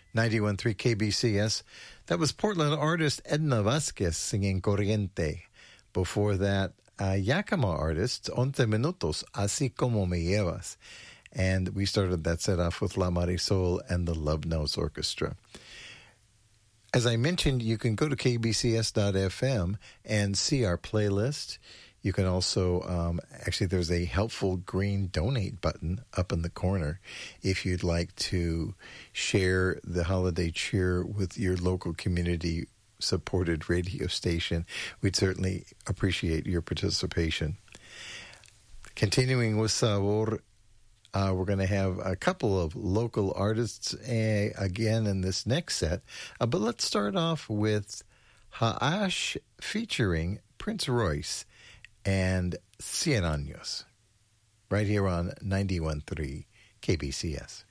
91.3 KBCS. That was Portland artist Edna Vasquez singing Corriente. Before that, Yakima artist Once Minutos, Así Como Me Llevas. And we started that set off with La Marisol and the Love Notes Orchestra. As I mentioned, you can go to kbcs.fm and see our playlist. You can also, actually, there's a helpful green donate button up in the corner if you'd like to share the holiday cheer with your local community-supported radio station. We'd certainly appreciate your participation. Continuing with Sabor, we're going to have a couple of local artists again in this next set. But let's start off with Haash featuring Prince Royce and Cien Años, right here on 91.3 KBCS.